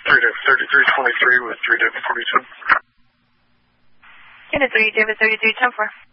3323 with 3 David 42. Unit 3, David 33, 10-4.